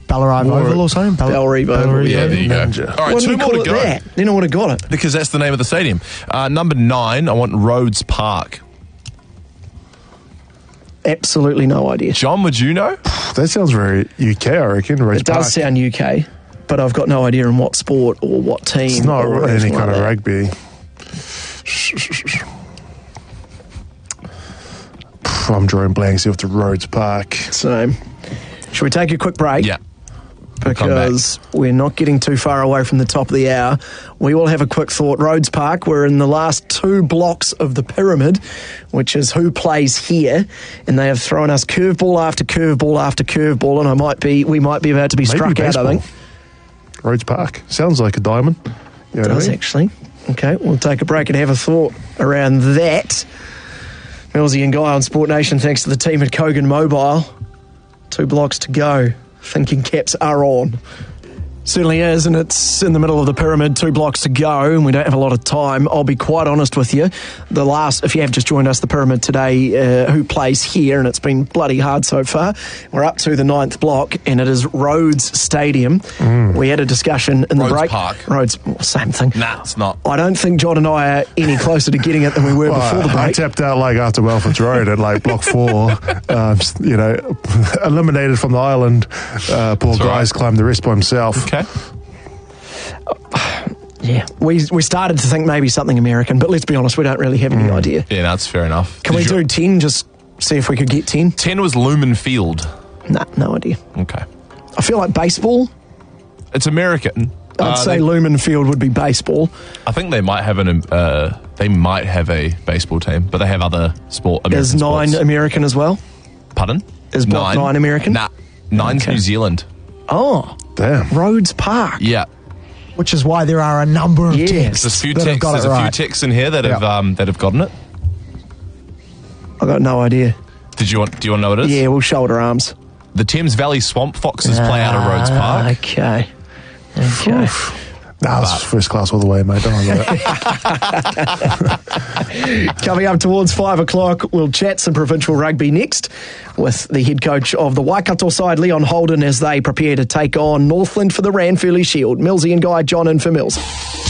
Bellarive Oval or something? Bellarive Oval. Yeah, there you go. All right, two more to go. Then I would have got it. Because that's the name of the stadium. Number 9, I want Rhodes Park. Absolutely no idea. John, would you know? That sounds very UK, I reckon. Rhodes It does sound UK, but I've got no idea in what sport or what team. It's not or any anything kind like of that. rugby. I'm drawing blanks here with the Rhodes Park. So, should we take a quick break? Yeah. Because we're not getting too far away from the top of the hour. We will have a quick thought. Rhodes Park, we're in the last 2 blocks of the pyramid, which is who plays here, and they have thrown us curveball after curveball after curveball, and we might be about to be struck out, I think. Rhodes Park. Sounds like a diamond. You know what I Does mean? actually. Okay, we'll take a break and have a thought around that. Millsy and Guy on Sport Nation, thanks to the team at Kogan Mobile. 2 blocks to go. Thinking caps are on. Certainly is, and it's in the middle of the pyramid, 2 blocks to go, and we don't have a lot of time. I'll be quite honest with you. If you have just joined us, the pyramid today, who plays here, and it's been bloody hard so far. We're up to the 9th block, and it is Rhodes Stadium. We had a discussion in the Rhodes break. Park. Rhodes, same thing. Nah, it's not. I don't think John and I are any closer to getting it than we were before the I break. tapped out after Welfords Road at block 4. Eliminated from the island. Poor Guy's climbed the rest by himself. Okay. Yeah, we started to think maybe something American, but let's be honest, we don't really have any idea. Yeah, that's fair enough. Can we do 10, just see if we could get 10? 10 was Lumen Field. Nah, no idea. Okay. I feel like baseball. It's American. I'd say Lumen Field would be baseball. I think they might have a baseball team, but they have other American Is 9 sports. American as well? Pardon? Is block 9 American? Nah, 9's Okay. New Zealand. Oh, Damn. Rhodes Park. Yeah. Which is why there are a number of Yes. texts There's a few that have texts. got There's it a few right. texts in here that have gotten it. I got no idea. Do you want to know what it is? Yeah, we'll shoulder arms. The Thames Valley Swamp Foxes play out of Rhodes Park. Okay. Nah, it's first class all the way, mate. Don't worry about it. Coming up towards 5 o'clock, we'll chat some provincial rugby next with the head coach of the Waikato side, Leon Holden, as they prepare to take on Northland for the Ranfurly Shield. Millsy and Guy, John in for Mills.